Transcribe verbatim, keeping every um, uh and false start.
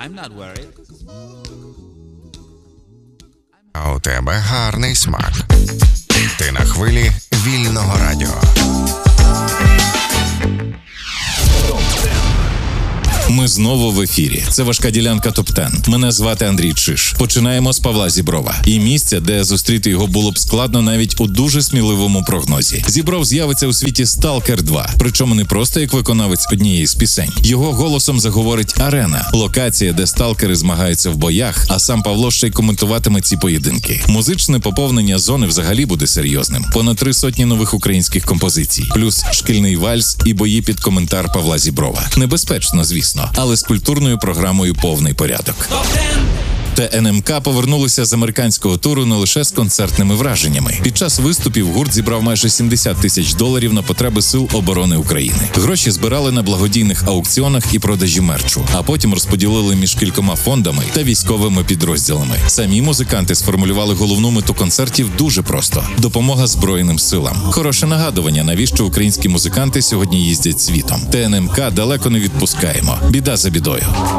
А у тебе гарний смак. Ти на хвилі вільного радіо. Ми знову в ефірі. Це важка ділянка топ десять. Мене звати Андрій Чиш. Починаємо з Павла Зіброва. І місця, де зустріти його було б складно навіть у дуже сміливому прогнозі. Зібров з'явиться у світі «Сталкер два». Причому не просто як виконавець однієї з пісень. Його голосом заговорить арена. Локація, де сталкери змагаються в боях, а сам Павло ще й коментуватиме ці поєдинки. Музичне поповнення зони взагалі буде серйозним. Понад три сотні нових українських композицій. Плюс шкільний вальс і бої під коментар Павла Зіброва. Небезпечно, звісно. Але з культурною програмою повний порядок. Те ен ем ка повернулися з американського туру не лише з концертними враженнями. Під час виступів гурт зібрав майже сімдесят тисяч доларів на потреби Сил оборони України. Гроші збирали на благодійних аукціонах і продажі мерчу, а потім розподілили між кількома фондами та військовими підрозділами. Самі музиканти сформулювали головну мету концертів дуже просто – допомога Збройним силам. Хороше нагадування, навіщо українські музиканти сьогодні їздять світом. те ен ем ка далеко не відпускаємо. Біда за бідою.